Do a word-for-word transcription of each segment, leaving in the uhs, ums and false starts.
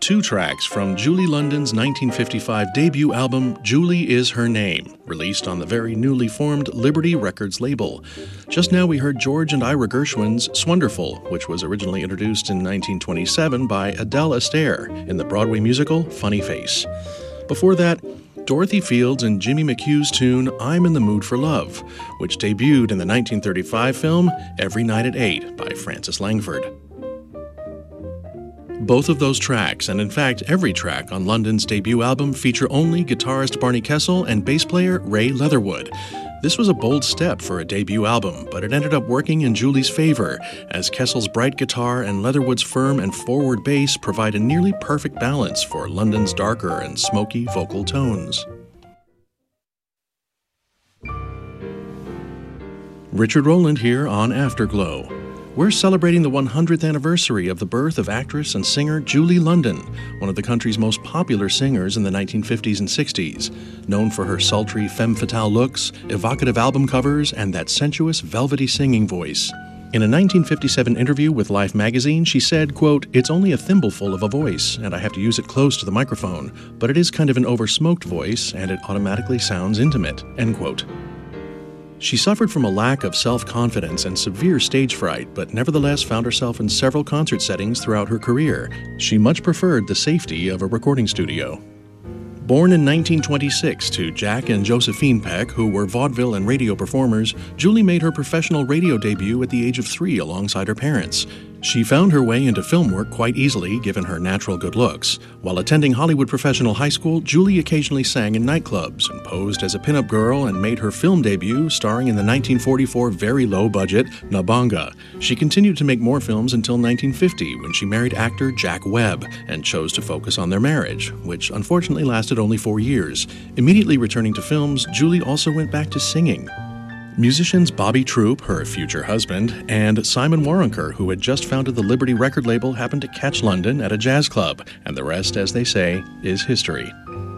two tracks from Julie London's nineteen fifty-five debut album, Julie Is Her Name, released on the very newly formed Liberty Records label. Just now we heard George and Ira Gershwin's Swonderful, which was originally introduced in nineteen twenty-seven by Adele Astaire in the Broadway musical Funny Face. Before that, Dorothy Fields and Jimmy McHugh's tune I'm in the Mood for Love, which debuted in the nineteen thirty-five film Every Night at Eight by Frances Langford. Both of those tracks, and in fact every track on London's debut album, feature only guitarist Barney Kessel and bass player Ray Leatherwood. This was a bold step for a debut album, but it ended up working in Julie's favor, as Kessel's bright guitar and Leatherwood's firm and forward bass provide a nearly perfect balance for London's darker and smoky vocal tones. Richard Rowland here on Afterglow. We're celebrating the one hundredth anniversary of the birth of actress and singer Julie London, one of the country's most popular singers in the nineteen fifties and sixties, known for her sultry femme fatale looks, evocative album covers, and that sensuous, velvety singing voice. In a nineteen fifty-seven interview with Life magazine, she said, quote, "It's only a thimbleful of a voice, and I have to use it close to the microphone, but it is kind of an oversmoked voice, and it automatically sounds intimate," end quote. She suffered from a lack of self-confidence and severe stage fright, but nevertheless found herself in several concert settings throughout her career. She much preferred the safety of a recording studio. Born in nineteen twenty-six to Jack and Josephine Peck, who were vaudeville and radio performers, Julie made her professional radio debut at the age of three alongside her parents. She found her way into film work quite easily, given her natural good looks. While attending Hollywood Professional High School, Julie occasionally sang in nightclubs and posed as a pinup girl and made her film debut starring in the nineteen forty-four very low-budget Nabanga. She continued to make more films until nineteen fifty, when she married actor Jack Webb and chose to focus on their marriage, which unfortunately lasted only four years. Immediately returning to films, Julie also went back to singing. Musicians Bobby Troup, her future husband, and Simon Waronker, who had just founded the Liberty record label, happened to catch London at a jazz club, and the rest, as they say, is history.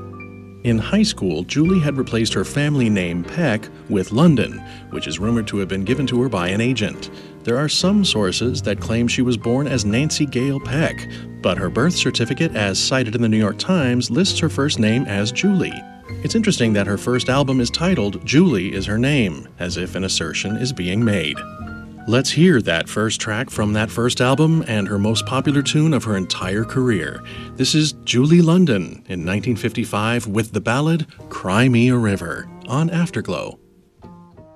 In high school, Julie had replaced her family name Peck with London, which is rumored to have been given to her by an agent. There are some sources that claim she was born as Nancy Gale Peck, but her birth certificate, as cited in the New York Times, lists her first name as Julie. It's interesting that her first album is titled Julie Is Her Name, as if an assertion is being made. Let's hear that first track from that first album and her most popular tune of her entire career. This is Julie London in nineteen fifty-five with the ballad Cry Me a River on Afterglow.